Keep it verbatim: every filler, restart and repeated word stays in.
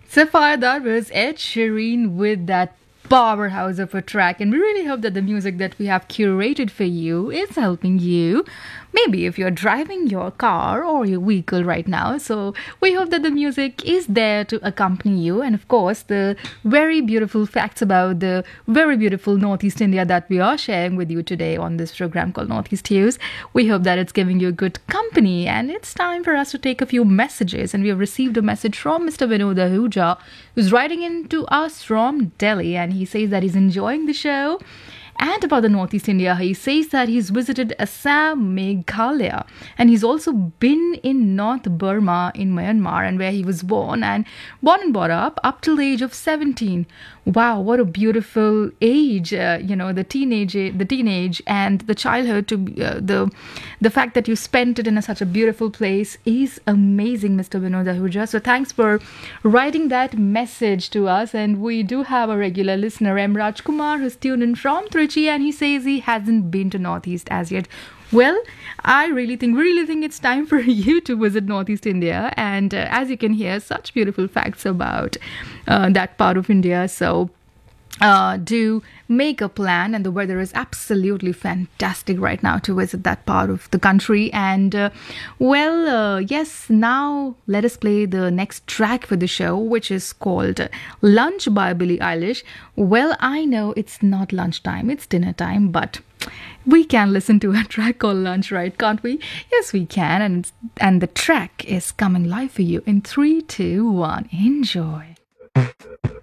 Sapphire, that was Ed Sheeran with that powerhouse of a track, and we really hope that the music that we have curated for you is helping you. Maybe if you're driving your car or your vehicle right now, so we hope that the music is there to accompany you, and of course, the very beautiful facts about the very beautiful Northeast India that we are sharing with you today on this program called Northeast News. We hope that it's giving you good company, and it's time for us to take a few messages. And we have received a message from Mister Vinod Ahuja, who's writing in to us from Delhi, and he says that he's enjoying the show. And about the Northeast India, he says that he's visited Assam, Meghalaya, and he's also been in North Burma in Myanmar, and where he was born and born and brought up up till the age of seventeen. Wow, what a beautiful age! Uh, you know, the teenage, the teenage, and the childhood. To uh, the the fact that you spent it in a, such a beautiful place is amazing, Mister Vinod Ahuja. So thanks for writing that message to us. And we do have a regular listener, M. Rajkumar, who's tuned in from Trichy, and he says he hasn't been to Northeast as yet. Well, I really think, really think it's time for you to visit Northeast India. And uh, as you can hear, such beautiful facts about uh, that part of India. So uh, do make a plan, and the weather is absolutely fantastic right now to visit that part of the country. And uh, well, uh, yes, now let us play the next track for the show, which is called Lunch by Billie Eilish. Well, I know it's not lunchtime, it's dinner time, but we can listen to a track called Lunch, right? Can't we? Yes, we can. And it's, and the track is coming live for you in three, two, one. Enjoy.